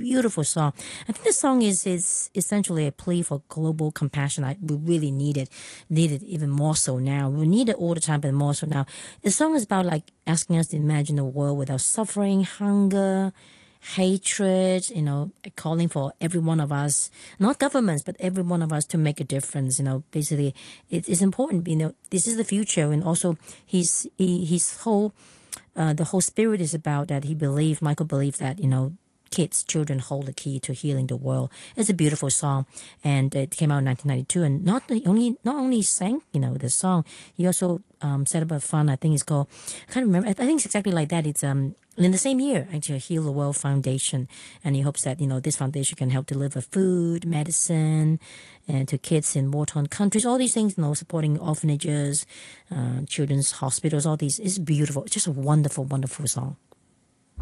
beautiful song. I think the song is essentially a plea for global compassion. We really need it even more so now. We need it all the time, but more so now. The song is about like asking us to imagine a world without suffering, hunger, hatred, calling for every one of us, not governments, but every one of us to make a difference. Basically, it's important. This is the future, and also his whole the whole spirit is about that. Michael believed that children hold the key to healing the world. It's a beautiful song, and it came out in 1992. And not only sang the song, he also set up a fund. I think it's called. I can't remember. I think it's exactly like that. It's in the same year, actually, Heal the World Foundation, and he hopes that this foundation can help deliver food, medicine, and to kids in war-torn countries. All these things, supporting orphanages, children's hospitals. All these is beautiful. It's just a wonderful, wonderful song.